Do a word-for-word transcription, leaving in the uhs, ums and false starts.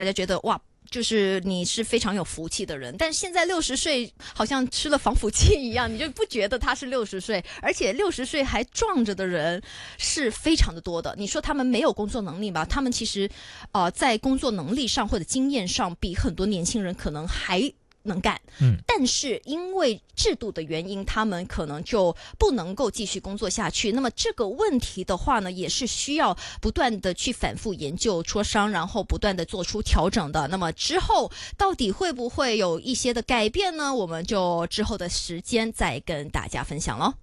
大家觉得哇。就是你是非常有福气的人，但是现在六十岁好像吃了防腐剂一样，你就不觉得他是六十岁，而且六十岁还壮着的人是非常的多的。你说他们没有工作能力吧？他们其实，呃，在工作能力上或者经验上，比很多年轻人可能还能干， 嗯， 但是因为制度的原因，他们可能就不能够继续工作下去。那么这个问题的话呢，也是需要不断的去反复研究、磋商，然后不断的做出调整的。那么之后到底会不会有一些的改变呢？我们就之后的时间再跟大家分享咯。